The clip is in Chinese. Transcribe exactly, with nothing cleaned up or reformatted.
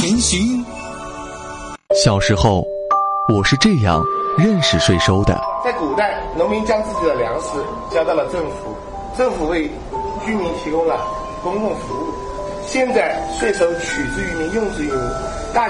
前行。 小时候，我是这样认识税收的。 在古代，农民将自己的粮食交到了政府，政府为居民提供了公共服务。现在，税收取之于民，用之于民，大